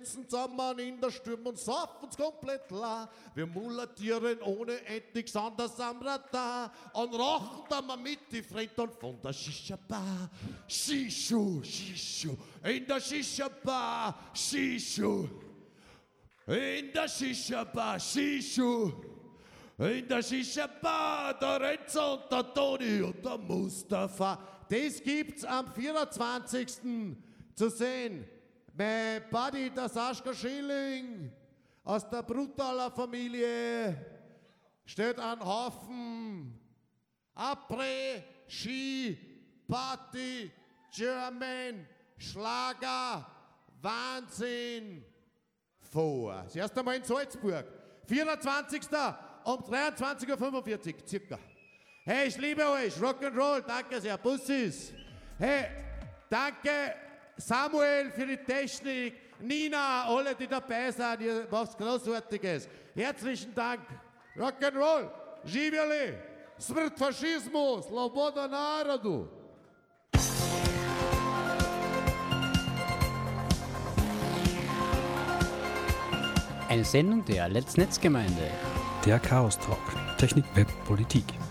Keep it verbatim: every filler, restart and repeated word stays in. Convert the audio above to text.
sitzen zusammen in der Stürme und saufen uns komplett la. Wir mulatieren ohne End nix anderes am Radar und rochen dann mal mit die Freundin von der Shisha-Bar. Shishu, Shishu, in der Shisha-Bar, Shishu. In der Shisha-Bar, Shishu. In der Shisha-Bar, der Renzo und der Toni und der Mustafa. Das gibt's am vierundzwanzigsten zu sehen. Mein Buddy, der Sascha Schilling aus der Brutaler Familie, steht ein Haufen Après, Ski, Party, German, Schlager, Wahnsinn vor. Das erste Mal in Salzburg. vierundzwanzigsten um dreiundzwanzig Uhr fünfundvierzig circa. Hey, ich liebe euch. Rock'n'Roll. Danke sehr. Bussis. Hey, danke Samuel für die Technik. Nina, alle, die dabei sind. Ihr macht Großartiges. Herzlichen Dank. Rock'n'Roll. Živjeli. Smrt fašizmu. Sloboda narodu. Eine Sendung der Let's Netzgemeinde. Der Chaos Talk. Technik, Web, Politik.